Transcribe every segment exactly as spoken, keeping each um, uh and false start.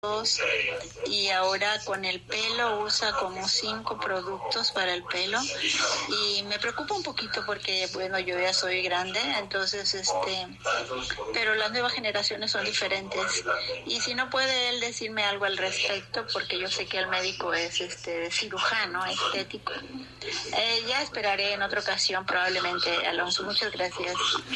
y ahora con el pelo usa como cinco productos para el pelo y me preocupa un poquito porque bueno, yo ya soy grande, entonces este pero las nuevas generaciones son diferentes y si no puede él decirme algo al respecto, porque yo sé que el médico es este cirujano estético, eh, ya esperaré en otra ocasión probablemente. Alonso, muchas gracias.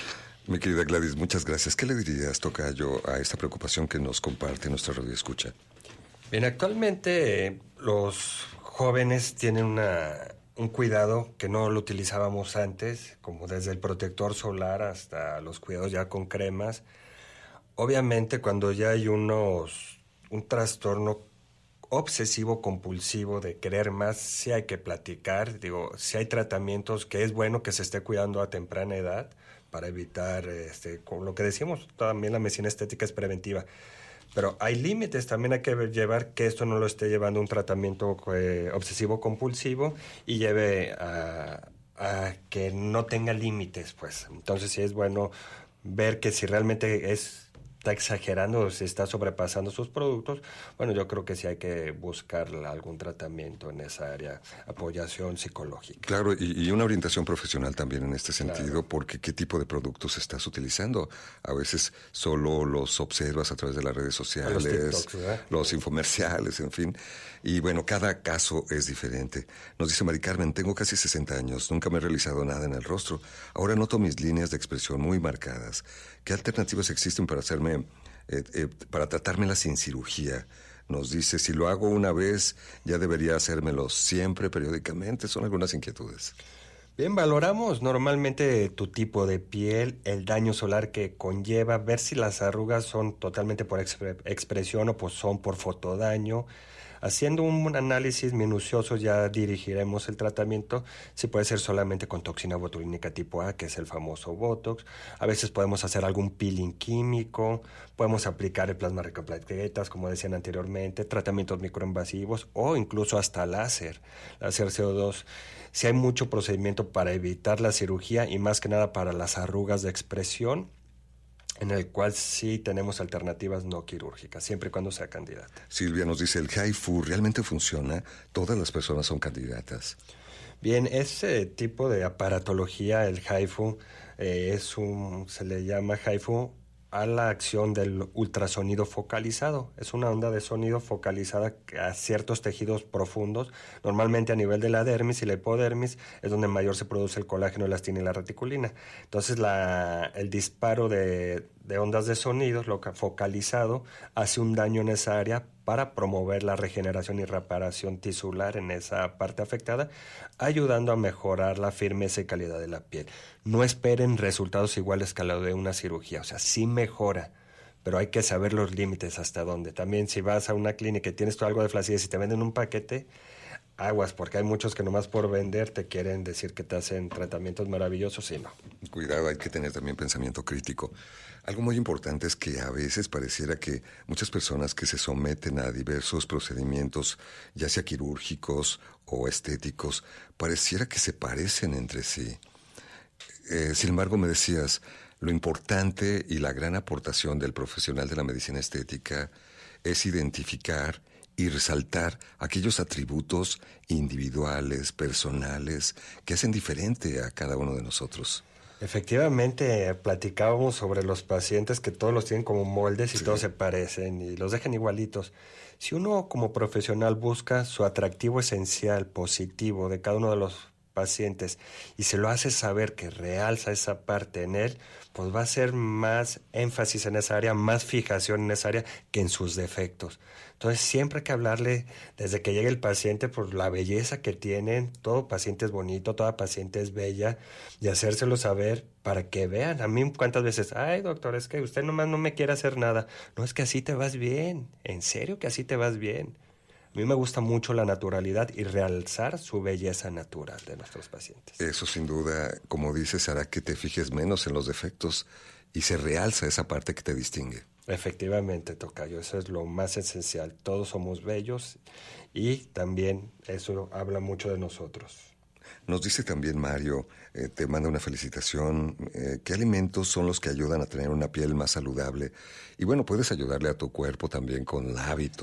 Mi querida Gladys, muchas gracias. ¿Qué le dirías, tocayo, a esta preocupación que nos comparte nuestra radioescucha? Bien, actualmente eh, los jóvenes tienen una, un cuidado que no lo utilizábamos antes, como desde el protector solar hasta los cuidados ya con cremas. Obviamente, cuando ya hay unos un trastorno obsesivo compulsivo de querer más, sí hay que platicar. Digo, sí hay tratamientos que es bueno que se esté cuidando a temprana edad para evitar, este, con lo que decimos, también la medicina estética es preventiva. Pero hay límites, también hay que llevar que esto no lo esté llevando un tratamiento eh, obsesivo compulsivo y lleve a, a que no tenga límites, pues. Entonces sí es bueno ver que si realmente es está exagerando o se está sobrepasando sus productos, bueno, yo creo que sí hay que buscar algún tratamiento en esa área, apoyación psicológica. Claro, y, y una orientación profesional también en este sentido, claro, porque ¿qué tipo de productos estás utilizando? A veces solo los observas a través de las redes sociales, los, TikToks, los infomerciales, en fin, y bueno, cada caso es diferente. Nos dice Mari Carmen, tengo casi sesenta años, nunca me he realizado nada en el rostro, ahora noto mis líneas de expresión muy marcadas. ¿Qué alternativas existen para hacerme Eh, eh, para tratármela sin cirugía? Nos dice, si lo hago una vez, ya debería hacérmelo siempre, periódicamente. Son algunas inquietudes. Bien, valoramos normalmente tu tipo de piel, el daño solar que conlleva, ver si las arrugas son totalmente por expre- expresión o pues son por fotodaño. Haciendo un análisis minucioso ya dirigiremos el tratamiento, si puede ser solamente con toxina botulínica tipo A, que es el famoso Botox. A veces podemos hacer algún peeling químico, podemos aplicar el plasma rico en plaquetas, como decían anteriormente, tratamientos microinvasivos o incluso hasta láser, láser C O dos. Si hay mucho procedimiento para evitar la cirugía y más que nada para las arrugas de expresión, en el cual sí tenemos alternativas no quirúrgicas, siempre y cuando sea candidata. Silvia nos dice, ¿el HIFU realmente funciona? ¿Todas las personas son candidatas? Bien, ese tipo de aparatología, el HIFU, eh, es un, se le llama HIFU a la acción del ultrasonido focalizado. Es una onda de sonido focalizada a ciertos tejidos profundos, normalmente a nivel de la dermis y la hipodermis, es donde mayor se produce el colágeno, elastina y la reticulina. Entonces la, el disparo de, de ondas de sonido, lo que focalizado, hace un daño en esa área para promover la regeneración y reparación tisular en esa parte afectada, ayudando a mejorar la firmeza y calidad de la piel. No esperen resultados iguales que a lo de una cirugía, o sea, sí mejora, pero hay que saber los límites hasta dónde. También si vas a una clínica y tienes tú algo de flacidez y te venden un paquete, aguas, porque hay muchos que nomás por vender te quieren decir que te hacen tratamientos maravillosos y no. Cuidado, hay que tener también pensamiento crítico. Algo muy importante es que a veces pareciera que muchas personas que se someten a diversos procedimientos, ya sea quirúrgicos o estéticos, pareciera que se parecen entre sí. Eh, sin embargo, me decías, lo importante y la gran aportación del profesional de la medicina estética es identificar y resaltar aquellos atributos individuales, personales, que hacen diferente a cada uno de nosotros. Efectivamente, platicábamos sobre los pacientes que todos los tienen como moldes y sí, todos se parecen y los dejan igualitos. Si uno como profesional busca su atractivo esencial, positivo de cada uno de los pacientes y se lo hace saber que realza esa parte en él, pues va a ser más énfasis en esa área, más fijación en esa área que en sus defectos. Entonces siempre hay que hablarle desde que llegue el paciente por la belleza que tienen, todo paciente es bonito, toda paciente es bella, y hacérselo saber para que vean. A mí cuántas veces, ay doctor, es que usted nomás no me quiere hacer nada. No, es que así te vas bien, en serio que así te vas bien. A mí me gusta mucho la naturalidad y realzar su belleza natural de nuestros pacientes. Eso sin duda, como dices, hará que te fijes menos en los defectos y se realza esa parte que te distingue. Efectivamente, tocayo, eso es lo más esencial. Todos somos bellos y también eso habla mucho de nosotros. Nos dice también Mario, eh, te manda una felicitación, eh, ¿qué alimentos son los que ayudan a tener una piel más saludable? Y bueno, puedes ayudarle a tu cuerpo también con hábitos.